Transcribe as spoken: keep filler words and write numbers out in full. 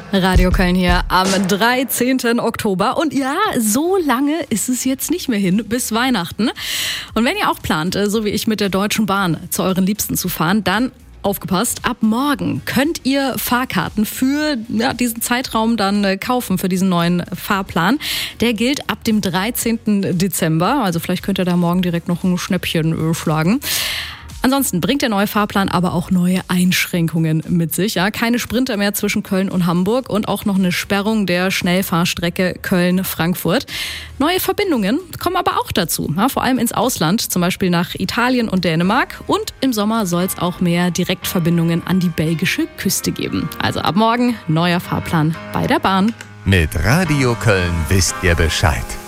Radio Köln hier am dreizehnten Oktober. Und ja, so lange ist es jetzt nicht mehr hin bis Weihnachten. Und wenn ihr auch plant, so wie ich mit der Deutschen Bahn zu euren Liebsten zu fahren, dann aufgepasst, ab morgen könnt ihr Fahrkarten für ja, diesen Zeitraum dann äh, kaufen, für diesen neuen Fahrplan. Der gilt ab dem dreizehnten Dezember. Also vielleicht könnt ihr da morgen direkt noch ein Schnäppchen äh, schlagen. Ansonsten bringt der neue Fahrplan aber auch neue Einschränkungen mit sich. Ja, keine Sprinter mehr zwischen Köln und Hamburg und auch noch eine Sperrung der Schnellfahrstrecke Köln-Frankfurt. Neue Verbindungen kommen aber auch dazu, ja, vor allem ins Ausland, zum Beispiel nach Italien und Dänemark. Und im Sommer soll es auch mehr Direktverbindungen an die belgische Küste geben. Also ab morgen neuer Fahrplan bei der Bahn. Mit Radio Köln wisst ihr Bescheid.